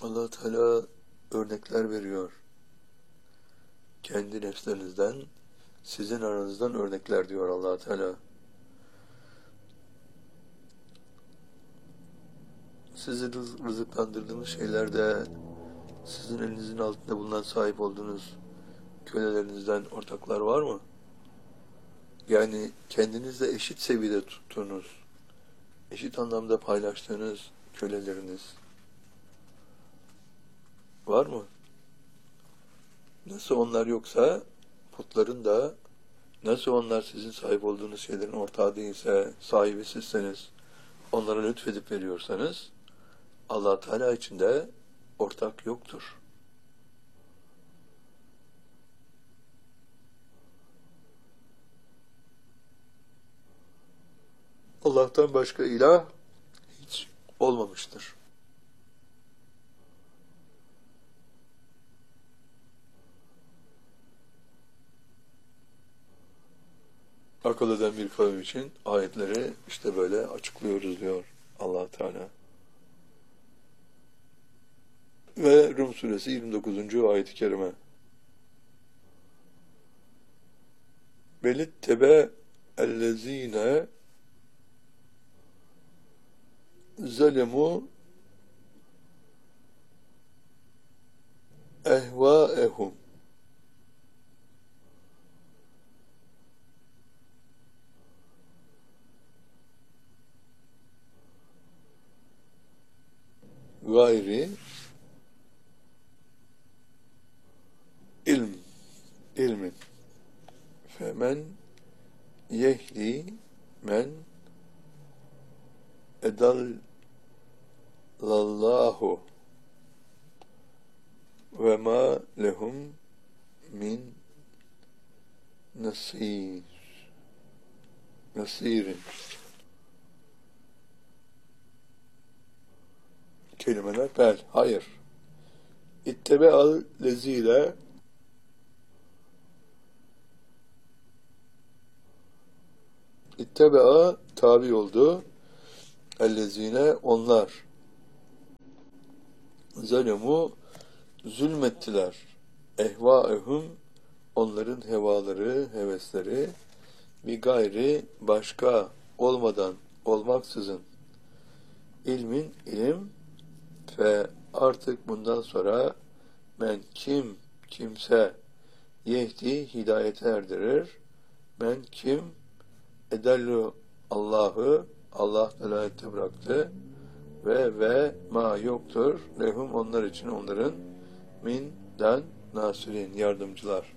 Allah Teala örnekler veriyor. Kendi nefslerinizden, sizin aranızdan örnekler diyor Allah Teala. Sizi rızıklandırdığınız şeylerde sizin elinizin altında bulunan sahip olduğunuz kölelerinizden ortaklar var mı? Yani kendinizle eşit seviyede tuttuğunuz, eşit anlamda paylaştığınız köleleriniz var mı? Nasıl onlar yoksa, putların da, nasıl onlar sizin sahip olduğunuz şeylerin ortağı değilse, sahibi sizseniz, onlara lütfedip veriyorsanız, Allah Teala için de ortak yoktur. Allah'tan başka ilah hiç olmamıştır. Akıl eden bir kavim için ayetleri işte böyle açıklıyoruz diyor Allah Teala. Ve Rum suresi 29. ayet-i kerime. Belittebe ellezine zalemu ehvaehum. Gayri ilmin femen yehdi men edallallahu ve ma lehum min nasirin. Kelimeler hayır. İttebe'al lezile İttebe'a tabi oldu. Ellezine onlar. Zalemu zulmettiler. Ehvaehum onların hevaları, hevesleri bir gayri başka olmadan, olmaksızın ilim ve artık bundan sonra kimse yehdi hidayete erdirir. Kim edellu Allah delalette bıraktı ve ma yoktur lehum onlar için onların min'den nasirin yardımcılar.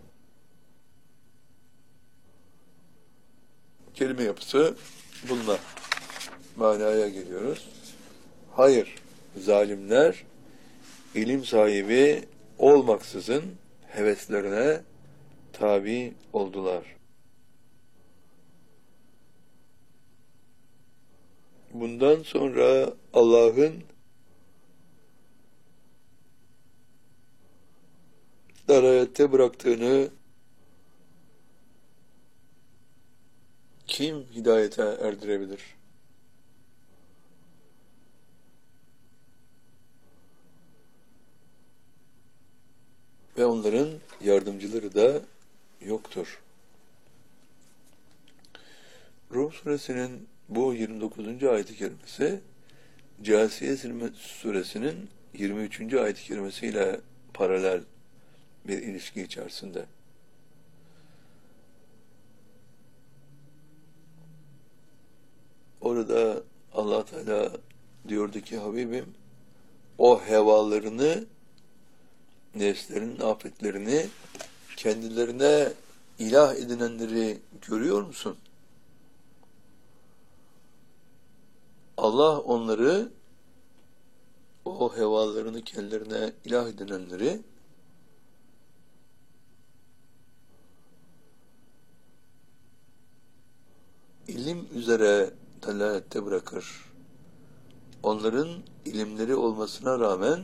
Kelime yapısı bununla manaya geliyoruz. Hayır, zalimler ilim sahibi olmaksızın heveslerine tabi oldular. Bundan sonra Allah'ın dalalette bıraktığını kim hidayete erdirebilir? Ve onların yardımcıları da yoktur. Rum suresinin bu 29. ayet-i kerimesi Câsiye suresinin 23. ayet-i kerimesiyle paralel bir ilişki içerisinde. Orada Allah Teala diyordu ki Habibim o hevalarını, nefslerinin afetlerini kendilerine ilah edinenleri görüyor musun? Allah onları, o hevalarını kendilerine ilah edinenleri ilim üzere dalalette bırakır. Onların ilimleri olmasına rağmen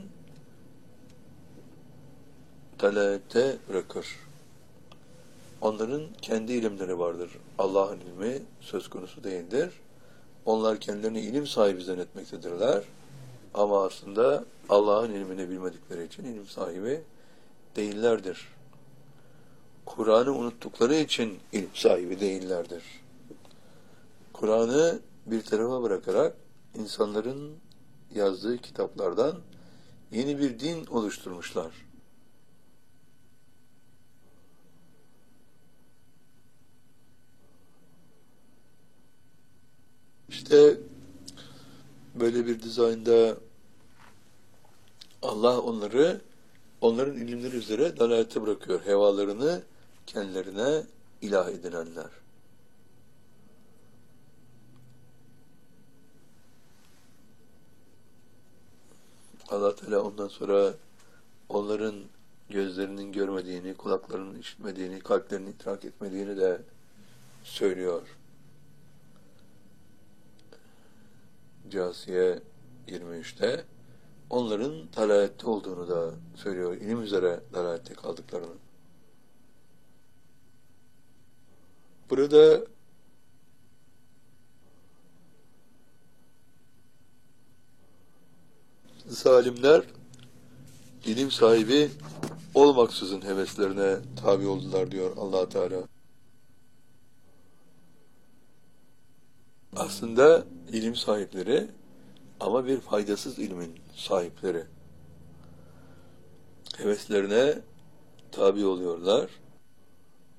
dalalette bırakır. Onların kendi ilimleri vardır. Allah'ın ilmi söz konusu değildir. Onlar kendilerini ilim sahibi zannetmektedirler. Ama aslında Allah'ın ilmini bilmedikleri için ilim sahibi değillerdir. Kur'an'ı unuttukları için ilim sahibi değillerdir. Kur'an'ı bir tarafa bırakarak insanların yazdığı kitaplardan yeni bir din oluşturmuşlar. İşte böyle bir dizaynda Allah onların ilimleri üzere dalalete bırakıyor. Hevalarını kendilerine ilah edinenler. Allah Teala ondan sonra onların gözlerinin görmediğini, kulaklarının işitmediğini, kalplerinin idrak etmediğini de söylüyor. Câsiye 23'te onların dalalette olduğunu da söylüyor. İlim üzere dalalette kaldıklarını. Burada zalimler ilim sahibi olmaksızın heveslerine tabi oldular diyor Allah Teala. Aslında ilim sahipleri ama bir faydasız ilmin sahipleri. Heveslerine tabi oluyorlar